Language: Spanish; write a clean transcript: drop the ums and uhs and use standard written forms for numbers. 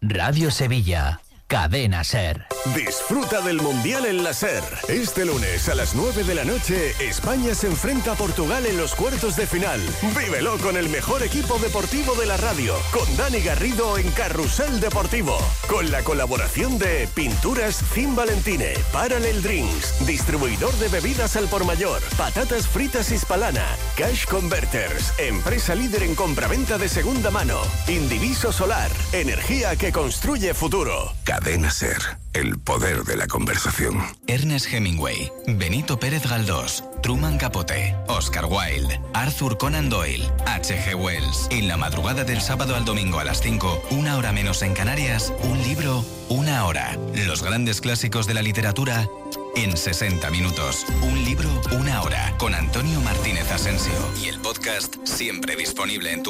Radio Sevilla. Cadena SER. Disfruta del Mundial en la SER. Este lunes a las 9 de la noche, España se enfrenta a Portugal en los cuartos de final. Vívelo con el mejor equipo deportivo de la radio, con Dani Garrido en Carrusel Deportivo. Con la colaboración de Pinturas Cim Valentine, Parallel Drinks, distribuidor de bebidas al por mayor, Patatas Fritas Hispalana, Cash Converters, empresa líder en compraventa de segunda mano, Indiviso Solar, energía que construye futuro. Cadena SER, el poder de la conversación. Ernest Hemingway, Benito Pérez Galdós, Truman Capote, Oscar Wilde, Arthur Conan Doyle, H.G. Wells. En la madrugada del sábado al domingo a las 5, 1 hora menos en Canarias, un libro, 1 hora. Los grandes clásicos de la literatura en 60 minutos. Un libro, 1 hora. Con Antonio Martínez Asensio. Y el podcast siempre disponible en tu